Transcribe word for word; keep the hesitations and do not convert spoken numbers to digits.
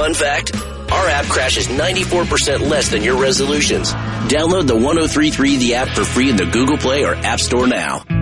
fun fact? Our app crashes ninety-four percent less than your resolutions. Download the one oh three three The App for free in the Google Play or App Store now.